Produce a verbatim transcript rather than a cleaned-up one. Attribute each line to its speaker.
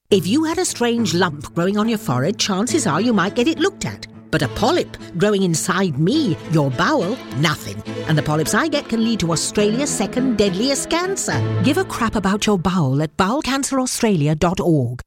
Speaker 1: If you had a strange lump growing on your forehead, chances are you might get it looked at. But a polyp growing inside me, your bowel, nothing. And the polyps I get can lead to Australia's second deadliest cancer. Give a crap about your bowel at bowel cancer australia dot org.